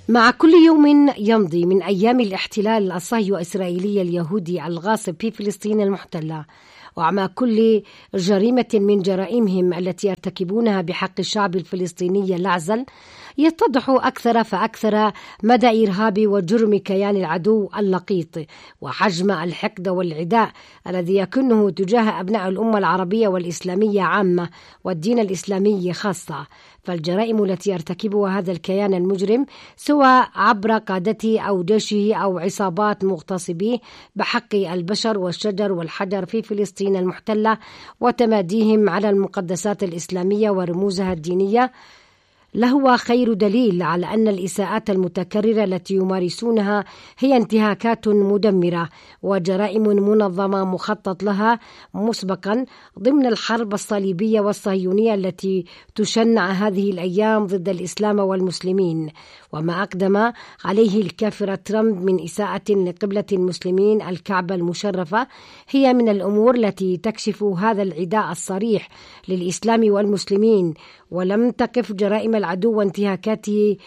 مع كل يوم يمضي من أيام الاحتلال الصهيوني-إسرائيلي اليهودي الغاصب في فلسطين المحتلة، ومع كل جريمة من جرائمهم التي يرتكبونها بحق الشعب الفلسطيني الأعزل، يتضح أكثر فأكثر مدى إرهاب وجرم كيان العدو اللقيط وحجم الحقد والعداء الذي يكنه تجاه أبناء الأمة العربية والإسلامية عامة والدين الإسلامي خاصة. فالجرائم التي يرتكبها هذا الكيان المجرم سواء عبر قادته أو جيشه أو عصابات مغتصبيه بحق البشر والشجر والحجر في فلسطين المحتلة وتماديهم على المقدسات الإسلامية ورموزها الدينية، لهو خير دليل على أن الإساءات المتكررة التي يمارسونها هي انتهاكات مدمرة وجرائم منظمة مخطط لها مسبقا ضمن الحرب الصليبية والصهيونية التي تشنع هذه الأيام ضد الإسلام والمسلمين. وما أقدم عليه الكافر ترامب من إساءة لقبلة المسلمين الكعبة المشرفة هي من الأمور التي تكشف هذا العداء الصريح للإسلام والمسلمين، ولم تقف جرائم العدو وانتهاكاته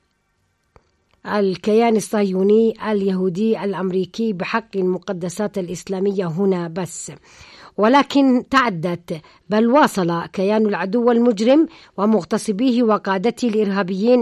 الكيان الصهيوني اليهودي الأمريكي بحق المقدسات الإسلامية هنا بس، ولكن تعدت بل واصل كيان العدو المجرم ومغتصبيه وقادته الإرهابيين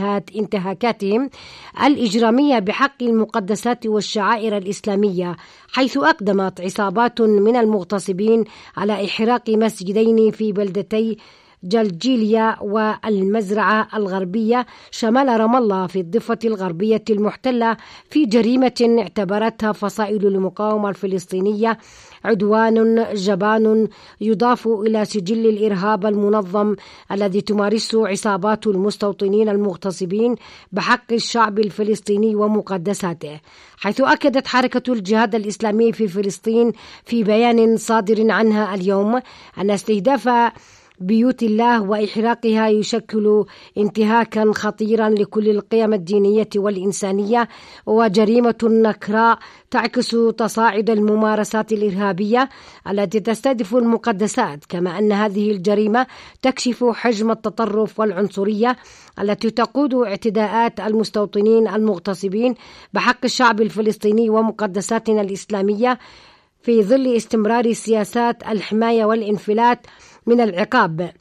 انتهاكاتهم الإجرامية بحق المقدسات والشعائر الإسلامية، حيث أقدمت عصابات من المغتصبين على إحراق مسجدين في بلدتي جلجيليا والمزرعة الغربية شمال رام الله في الضفة الغربية المحتلة في جريمة اعتبرتها فصائل المقاومة الفلسطينية عدوان جبان يضاف إلى سجل الإرهاب المنظم الذي تمارسه عصابات المستوطنين المغتصبين بحق الشعب الفلسطيني ومقدساته. حيث أكدت حركة الجهاد الإسلامي في فلسطين في بيان صادر عنها اليوم أن استهداف بيوت الله وإحراقها يشكل انتهاكا خطيرا لكل القيم الدينية والإنسانية وجريمة نكراء تعكس تصاعد الممارسات الإرهابية التي تستهدف المقدسات، كما أن هذه الجريمة تكشف حجم التطرف والعنصرية التي تقود اعتداءات المستوطنين المغتصبين بحق الشعب الفلسطيني ومقدساتنا الإسلامية في ظل استمرار سياسات الحماية والانفلات من العقاب.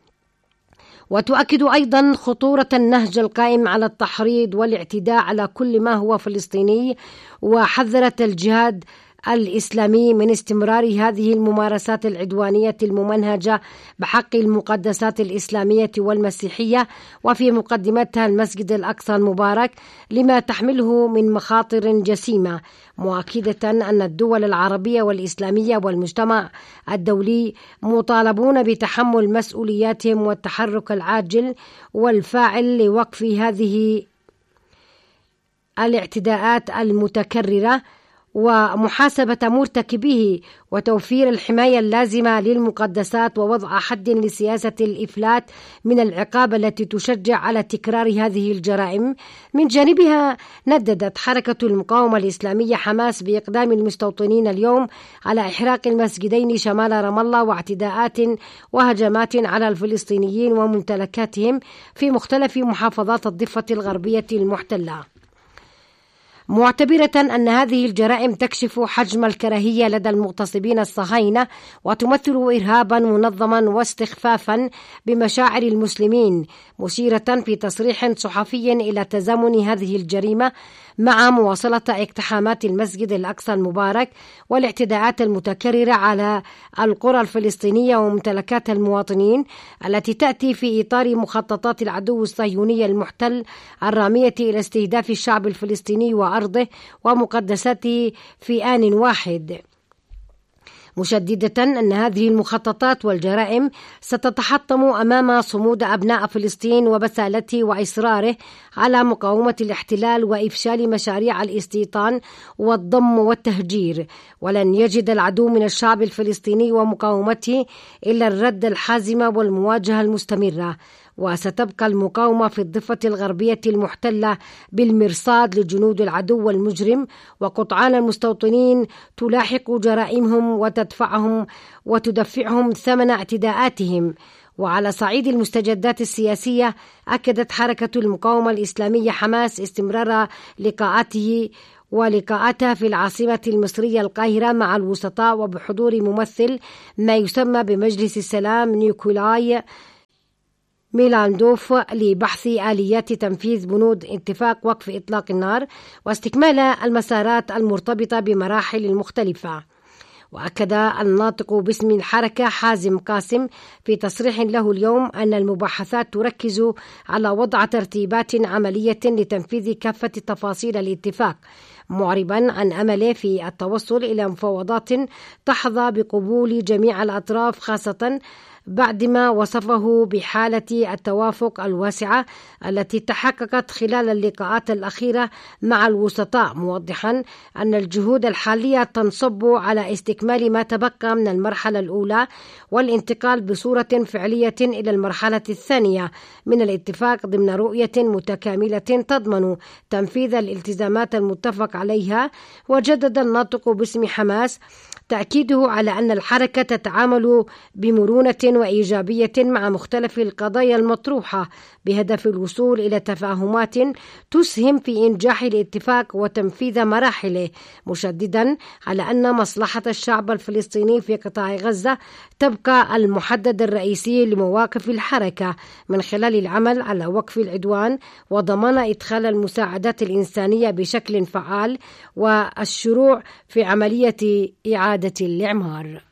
وتؤكد أيضا خطورة النهج القائم على التحريض والاعتداء على كل ما هو فلسطيني، وحذرت الجهاد الإسلامي من استمرار هذه الممارسات العدوانية الممنهجة بحق المقدسات الإسلامية والمسيحية، وفي مقدمتها المسجد الأقصى المبارك، لما تحمله من مخاطر جسيمة، مؤكدة أن الدول العربية والإسلامية والمجتمع الدولي مطالبون بتحمل مسؤولياتهم والتحرك العاجل والفاعل لوقف هذه الاعتداءات المتكررة ومحاسبة مرتكبيه وتوفير الحماية اللازمة للمقدسات ووضع حد لسياسة الإفلات من العقاب التي تشجع على تكرار هذه الجرائم. من جانبها نددت حركة المقاومة الإسلامية حماس بإقدام المستوطنين اليوم على إحراق المسجدين شمال رام الله واعتداءات وهجمات على الفلسطينيين وممتلكاتهم في مختلف محافظات الضفة الغربية المحتلة، معتبرة أن هذه الجرائم تكشف حجم الكراهية لدى المغتصبين الصهاينة وتمثل إرهابا منظما واستخفافا بمشاعر المسلمين، مشيرة في تصريح صحفي إلى تزامن هذه الجريمة مع مواصلة اقتحامات المسجد الأقصى المبارك والاعتداءات المتكررة على القرى الفلسطينية وممتلكات المواطنين التي تأتي في إطار مخططات العدو الصهيوني المحتل الرامية إلى استهداف الشعب الفلسطيني وأرضه ومقدساته في آن واحد، مشددة أن هذه المخططات والجرائم ستتحطم أمام صمود أبناء فلسطين وبسالته وإصراره على مقاومة الاحتلال وإفشال مشاريع الاستيطان والضم والتهجير، ولن يجد العدو من الشعب الفلسطيني ومقاومته إلا الرد الحازم والمواجهة المستمرة. وستبقى المقاومة في الضفة الغربية المحتلة بالمرصاد لجنود العدو المجرم وقطعان المستوطنين تلاحق جرائمهم وتدفعهم ثمن اعتداءاتهم. وعلى صعيد المستجدات السياسية، أكدت حركة المقاومة الإسلامية حماس استمرار لقاءاتها في العاصمة المصرية القاهرة مع الوسطاء وبحضور ممثل ما يسمى بمجلس السلام نيكولاي ميلاندوف لبحث آليات تنفيذ بنود اتفاق وقف إطلاق النار واستكمال المسارات المرتبطة بمراحل مختلفة. وأكد الناطق باسم الحركة حازم قاسم في تصريح له اليوم أن المباحثات تركز على وضع ترتيبات عملية لتنفيذ كافة تفاصيل الاتفاق، معربا عن أمله في التوصل إلى مفاوضات تحظى بقبول جميع الأطراف، خاصة بعدما وصفه بحالة التوافق الواسعة التي تحققت خلال اللقاءات الأخيرة مع الوسطاء، موضحا أن الجهود الحالية تنصب على استكمال ما تبقى من المرحلة الأولى والانتقال بصورة فعلية إلى المرحلة الثانية من الاتفاق ضمن رؤية متكاملة تضمن تنفيذ الالتزامات المتفق عليها. وجدد الناطق باسم حماس تأكيده على أن الحركة تتعامل بمرونة وإيجابية مع مختلف القضايا المطروحة بهدف الوصول إلى تفاهمات تسهم في إنجاح الاتفاق وتنفيذ مراحله، مشددا على أن مصلحة الشعب الفلسطيني في قطاع غزة تبقى المحدد الرئيسي لمواقف الحركة من خلال العمل على وقف العدوان وضمان إدخال المساعدات الإنسانية بشكل فعال والشروع في عملية إعادة الإعمار.